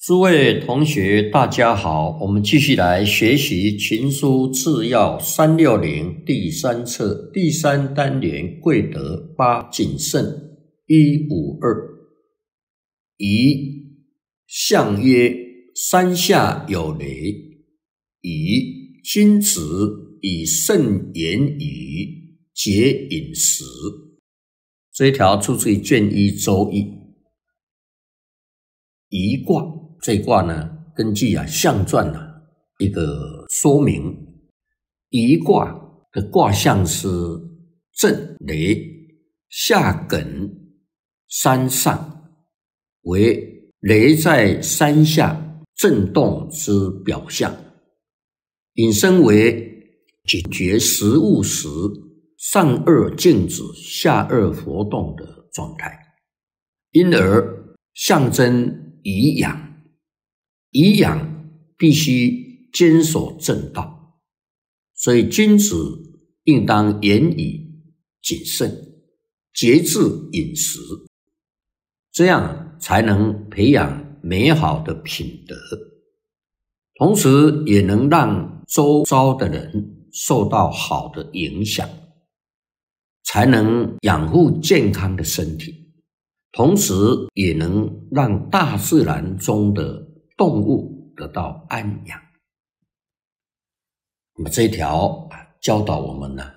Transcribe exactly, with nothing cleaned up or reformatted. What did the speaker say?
诸位同学，大家好，我们继续来学习《群书治要三六零》第三册第三单元贵德八谨慎一五二。乙象曰：山下有雷。乙君子以慎言语，节饮食。这一条出自于卷一周易。乙卦这一卦呢，根据啊象传啊一个说明，乙卦的卦象是震雷，下艮山上，为雷在山下震动之表象，引申为解决食物时上颚静止，下颚活动的状态，因而象征颐养。颐养必须坚守正道，所以君子应当言语谨慎，节制饮食，这样才能培养美好的品德，同时也能让周遭的人受到好的影响，才能养护健康的身体，同时也能让大自然中的动物得到安养。那么这一条教导我们呢，